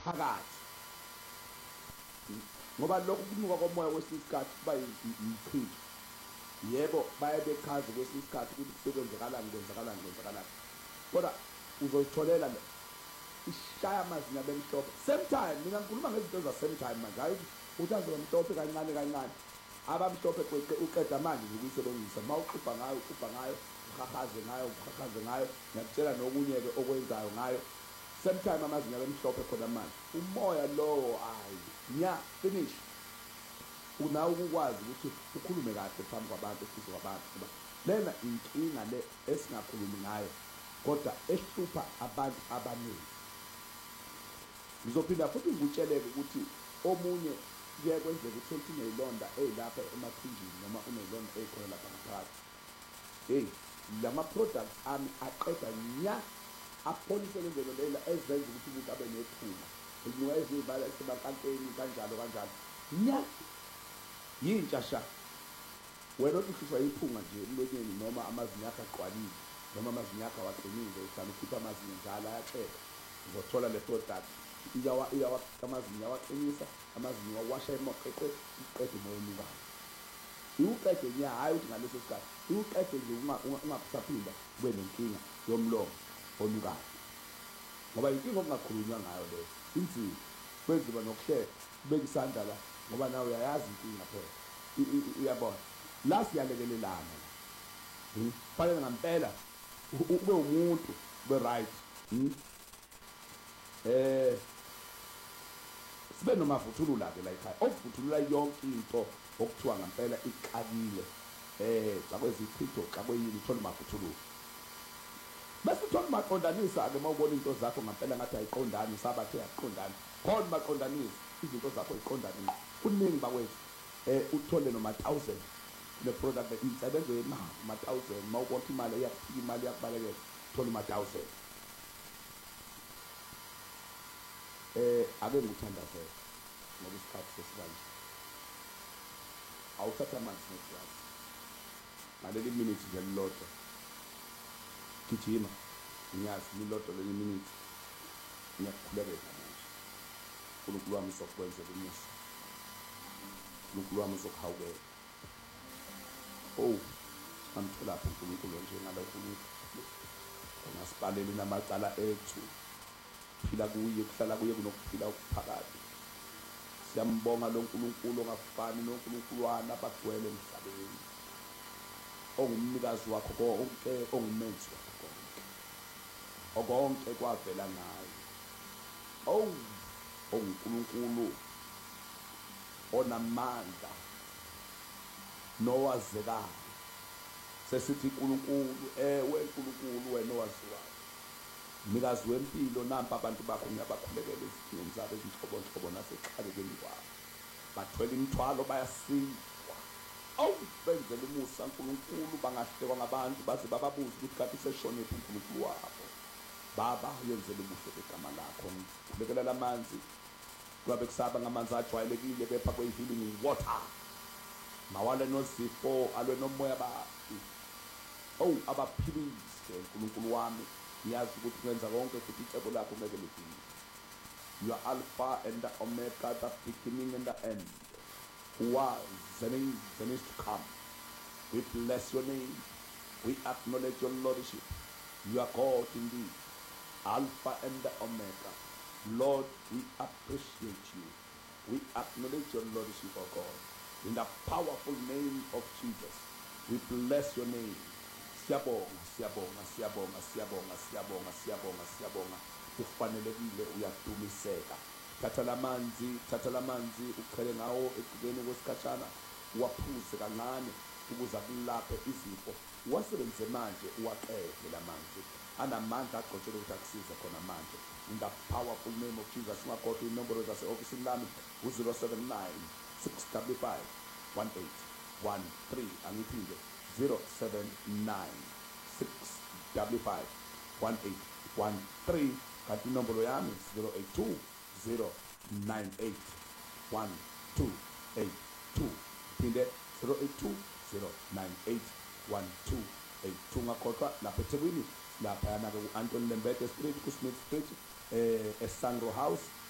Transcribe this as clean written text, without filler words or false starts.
phakathi ngoba lokhu kunuka komoya kwesinye isikhathi kuba yichitho. Yebo baye bechaze kwesinye isikhathi ukuthi kwenzakalani, kodwa uzozitholela le ishaya amazinga bemhlophe same time. Mina ngikhuluma ngezinto za-same time manje, hayi ukuthi azomhlophe kancane abamhlophe uqeda manje ukuyisebenzisa uma uxubha ngayo uhahaze ngayo ngiyakutshela nokunye-ke okwenzayo ngayo same time amazinga bemhlophe khona manje umoya lowo finish. Unawo ukukwazi ukuthi ukhulume kahle phambi kwabantu futhi kwabantu ngoba lena inkinga le esingakhulumi ngayo kodwa ehlupha abantu abaningi. Ngizophinda futhi ngikutsheleke ukuthi omunye kuye kwenzeka ukuthi uneyilonda ey'lapha emathunjini noma uneyilonda ey'khona lapha ngaphakathi. Lama-products ami aqeda nya apholise lezelo lela ezenza ukuthi umuntu abe nephunga inyuka eziy'bala esebakankeni kanjalo nya yintsha sha. Wena othi uhlutshwa yiphunga nje emlonyeni noma amazinyo akho aqwalile noma amazinyo akho awaqinile uhlala ukhipha amazinyo njalo ayaqeda, uzothola le product amazinyo awaqinisa, amazinyo awasha emaqeqwe iqede umoya onukayo. Iwuqede nya, hhayi ukuthi ngaleso sikhathi iwuqede nje ungasaphinda ube nenkinga yomlomo onukayo ngoba inkinga okungakhulunywa ngayo leyo inzima. Kwenziwa nokuhleka ubeka isandla la ngoba nawe uyayazi inkinga phela, uyabona la siyalekelelana fanele ngampela ube umuntu ube right. Sibe nomavuthulula-ke la ekhaya okuvuthulula yonke into okuthiwa ngampela ixakile xakwezichitho xakweyini uthole umavuthulula bese uthole umaqondanisa-ke uma ubona into zakho ngampela ngathi ayiqondani sabathe ayiqondani khona umaqondanisa izinto zakho yiqondanisa kuningi bakwethu. Uthole noma-1,000 le product insebenzo yemali ma-1,000 uma ubona imali iyakufika imali yakubalekela uthole uma-1,000. Ake ngikuthandazele ngoba isikhathi sesikanje awuthatha amanzi neglasi ngaleli minute nje lilodwa gijima ngiyazi lilodwa leli minute ngiyakukhulekela manje. uNkulunkulu wami uzokwenzela umusa, uNkulunkulu wami uzokuhawukela. Angitholaphi uNkulunkulu nje ngalokhu ngasibaleli namacala ethu phila kuye kuhlala kuye kunokuphila okuphakathi. Siyambonga lo nkulunkulu ongafani nonkulunkulu wana abagcwele emhlabeni, ongumnikazi wakho konke, ongumenzi wakho konke, okonke kwavela ngayo. Ongunkulunkulu onamandla nowazekayo. Sesithi uNkulunkulu, uNkulunkulu wena owaziwayo, mnikazi wempilo. Nampa abantu bakho ngiyabakhulekela ezithini zabo ezinhlobonhlobo nasexhalekeni kwabo, bathwele imithwalo bayasikwa. Benzele umusa uNkulunkulu, bangahlekwa ngabantu baze bababuze ukuthi kanti seshonephi uNkulunkulu wabo. Baba yenzele ubuhle begama lakho. Ngibekela lamanzi kwabe kusaba ngamanzi ajwayelekile kepha kwe-healing water, mawale nozifo alwe nomoya bathi abaphilise uNkulunkulu wami. Ngiyazi ukuthi kwenza konke futhi icebo lakho ngeke lidinge. You are Alpha and the Omega, the beginning and the end, who was and is to come. We bless your name. We acknowledge your lordship. You are God indeed, Alpha and the Omega. Lord, we appreciate you. We acknowledge your lordship, O God. In the powerful name of Jesus, we bless your name. Siyabonga, siyabonga, siyabonga, siyabonga, siyabonga, siyabonga, siyabonga. Ufanelekile, uyadumiseka. Thatha lamanzi uqhele ngawo ekugeni kwesikhashana, uwaphuze kancane ukuze akulaphe izifo. Uwasebenzise manje, uwaqede lamanzi. Anamandla agcotshele ukuthi akusize khona manje. In the powerful name of Jesus, ungakhohlwa inombolo zase-ofisini lami u-079 655 1813. Angiphinde 079 655 1813. kanti inombolo yami 082 098 1282. Phinde 082 098 1282. Ungakhohlwa lapha eThekwini laphayana-ke u-Anthony Lembede Street, ku-Smith Street, eSangro House.